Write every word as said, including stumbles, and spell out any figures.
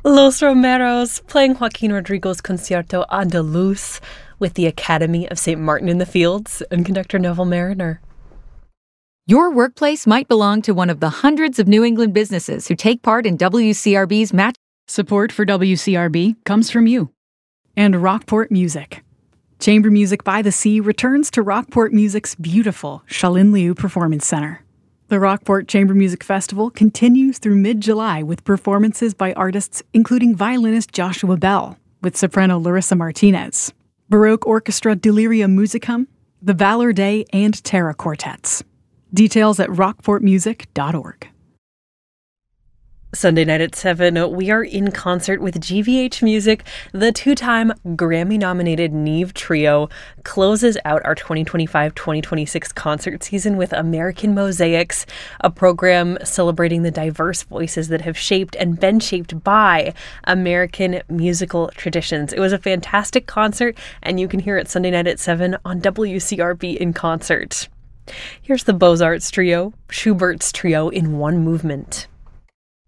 Los Romeros playing Joaquin Rodrigo's Concierto Andaluz with the Academy of Saint Martin in the Fields and conductor Neville Mariner. Your workplace might belong to one of the hundreds of New England businesses who take part in W C R B's match. Support for W C R B comes from you. And Rockport Music. Chamber Music by the Sea returns to Rockport Music's beautiful Shalin Liu Performance Center. The Rockport Chamber Music Festival continues through mid-July with performances by artists including violinist Joshua Bell, with soprano Larissa Martinez, Baroque Orchestra Delirium Musicum, the Valor Day, and Terra Quartets. Details at rockport music dot org. Sunday night at seven, we are in concert with G V H Music. The two-time Grammy-nominated Neve Trio closes out our twenty twenty-five twenty twenty-six concert season with American Mosaics, a program celebrating the diverse voices that have shaped and been shaped by American musical traditions. It was a fantastic concert, and you can hear it Sunday night at seven on W C R B in concert. Here's the Beaux-Arts Trio, Schubert's Trio in one movement.